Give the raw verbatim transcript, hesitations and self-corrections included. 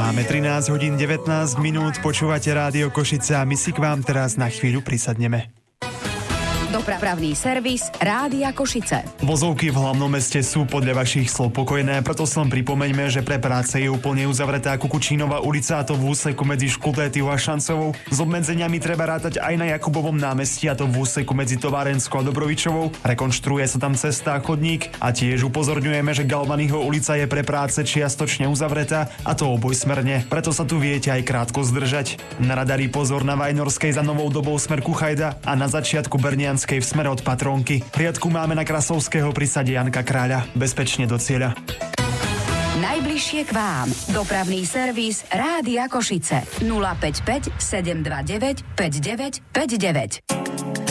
Máme trinásť hodín devätnásť minút, počúvate Rádio Košice a my si k vám teraz na chvíľu prisadneme. Dopravný servis Rádia Košice. Vozovky v hlavnom meste sú podľa vašich slov pokojné, preto som pripomeňme, že pre práce je úplne uzavretá Kukučínova ulica, a to v úseku medzi Škultétiou a Šancovou. S obmedzeniami treba rátať aj na Jakubovom námestí, a to v úseku medzi Továrenskou a Dobrovičovou. Rekonštruuje sa tam cesta a chodník a tiež upozorňujeme, že Galvanyho ulica je pre práce čiastočne uzavretá, a to obojsmerne. Preto sa tu viete aj krátko zdržať. Na radari pozor na Vajnorskej za Novou Dobou smer Kuchajda a na začiatku Bernian v smere od Patrónky. Riadku máme na Krasovského pri sade Janka Kráľa. Bezpečne do cieľa. Najbližšie k vám. Dopravný servis Rádia Košice. nula päť päť sedem dva deväť päť deväť päť deväť.